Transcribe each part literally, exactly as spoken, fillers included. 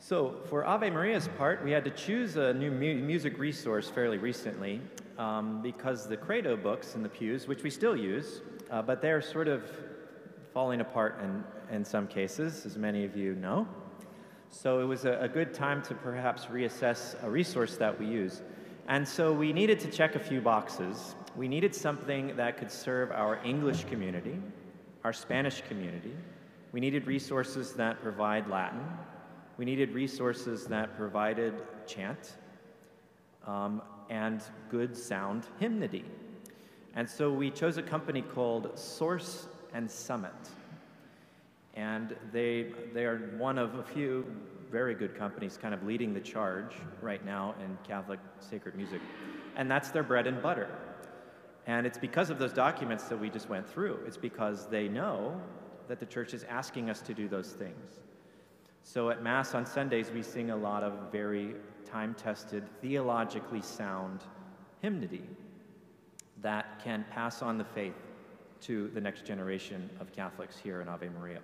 So for Ave Maria's part, we had to choose a new mu music resource fairly recently um, because the Credo books in the pews, which we still use, uh, but they're sort of falling apart in, in some cases, as many of you know. So it was a, a good time to perhaps reassess a resource that we use. And so we needed to check a few boxes. We needed something that could serve our English community, our Spanish community. We needed resources that provide Latin. We needed resources that provided chant um, and good sound hymnody. And so we chose a company called Source and Summit. And they, they are one of a few very good companies kind of leading the charge right now in Catholic sacred music. And that's their bread and butter. And it's because of those documents that we just went through. It's because they know that the church is asking us to do those things. So at Mass on Sundays, we sing a lot of very time-tested, theologically sound hymnody that can pass on the faith to the next generation of Catholics here in Ave Maria.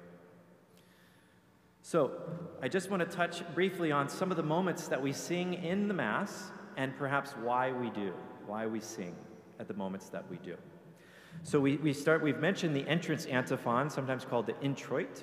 So I just want to touch briefly on some of the moments that we sing in the Mass and perhaps why we do, why we sing at the moments that we do. So we, we start, we've mentioned the entrance antiphon, sometimes called the introit.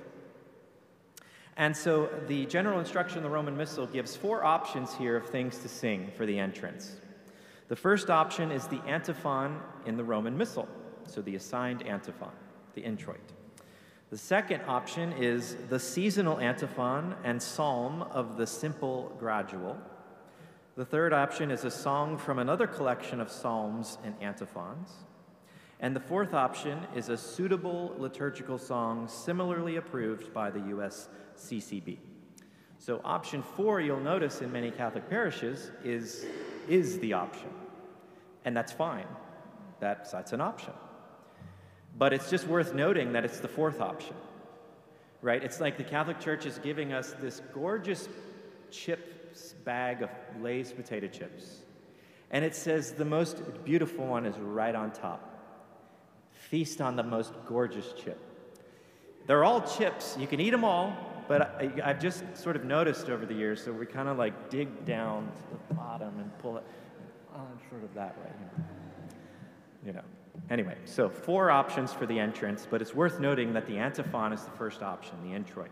And so the general instruction of the Roman Missal gives four options here of things to sing for the entrance. The first option is the antiphon in the Roman Missal, so the assigned antiphon, the introit. The second option is the seasonal antiphon and psalm of the simple gradual. The third option is a song from another collection of psalms and antiphons. And the fourth option is a suitable liturgical song similarly approved by the U S C C B. So option four, you'll notice in many Catholic parishes, is, is the option. And that's fine. That's, that's an option. But it's just worth noting that it's the fourth option, right? It's like the Catholic Church is giving us this gorgeous chips bag of Lay's potato chips. And it says the most beautiful one is right on top. Feast on the most gorgeous chip. They're all chips. You can eat them all, but I, I've just sort of noticed over the years, so we kind of like dig down to the bottom and pull it. Oh, sort of that way. You know. Anyway, so four options for the entrance, but it's worth noting that the antiphon is the first option, the introit.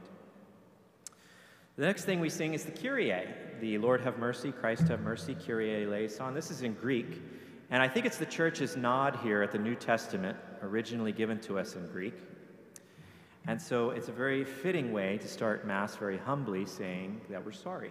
The next thing we sing is the Kyrie, the Lord have mercy, Christ have mercy, Kyrie eleison. This is in Greek, and I think it's the Church's nod here at the New Testament, originally given to us in Greek. And so it's a very fitting way to start Mass very humbly, saying that we're sorry.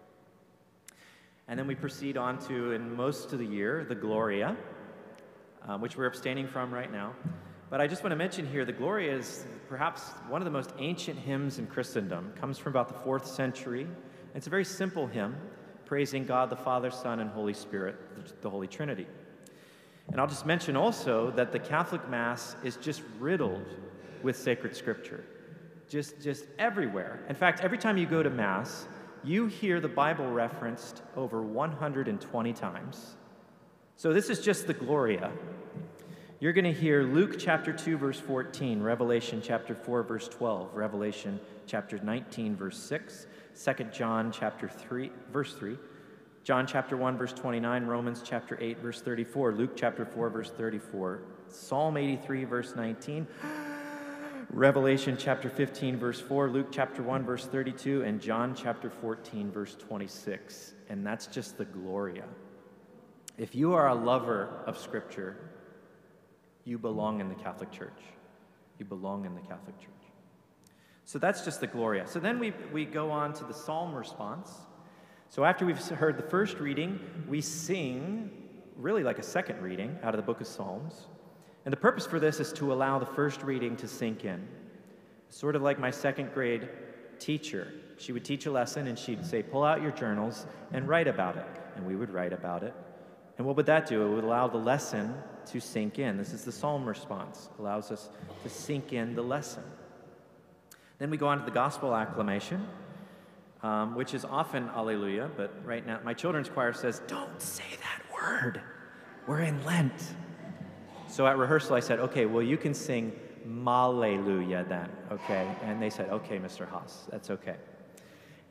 And then we proceed on to, in most of the year, the Gloria, um, which we're abstaining from right now. But I just want to mention here, the Gloria is perhaps one of the most ancient hymns in Christendom. It comes from about the fourth century. It's a very simple hymn, praising God the Father, Son, and Holy Spirit, the Holy Trinity. And I'll just mention also that the Catholic Mass is just riddled with sacred scripture, just, just everywhere. In fact, every time you go to Mass, you hear the Bible referenced over one hundred twenty times. So this is just the Gloria. You're going to hear Luke chapter two, verse fourteen, Revelation chapter four, verse twelve, Revelation chapter nineteen, verse six, Second John chapter three, verse three, John chapter one, verse twenty-nine, Romans chapter eight, verse thirty-four, Luke chapter four, verse thirty-four, Psalm eighty-three, verse nineteen, Revelation chapter fifteen, verse four, Luke chapter one, verse thirty-two, and John chapter fourteen, verse twenty-six. And that's just the Gloria. If you are a lover of Scripture, you belong in the Catholic Church. You belong in the Catholic Church. So that's just the Gloria. So then we, we go on to the Psalm response. So after we've heard the first reading, we sing really like a second reading out of the book of Psalms. And the purpose for this is to allow the first reading to sink in. Sort of like my second grade teacher. She would teach a lesson and she'd say, pull out your journals and write about it. And we would write about it. And what would that do? It would allow the lesson to sink in. This is the psalm response. It allows us to sink in the lesson. Then we go on to the gospel acclamation, um, which is often Alleluia, but right now my children's choir says, don't say that word. We're in Lent. So at rehearsal I said, okay, well you can sing Malleluia then, okay? And they said, okay, Mister Haas, that's okay.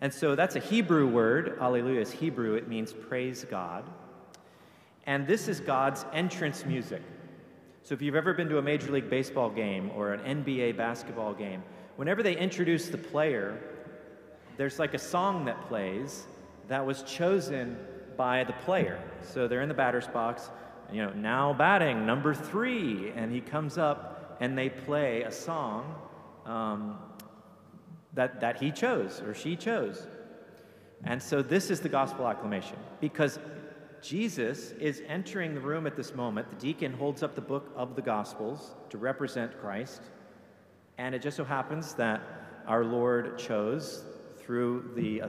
And so that's a Hebrew word. Alleluia is Hebrew. It means praise God. And this is God's entrance music. So if you've ever been to a Major League Baseball game or an N B A basketball game, whenever they introduce the player, there's like a song that plays that was chosen by the player. So they're in the batter's box, you know, now batting, number three, and he comes up and they play a song um, that, that he chose or she chose. And so this is the gospel acclamation, because Jesus is entering the room at this moment. The deacon holds up the book of the Gospels to represent Christ, and it just so happens that our Lord chose, through the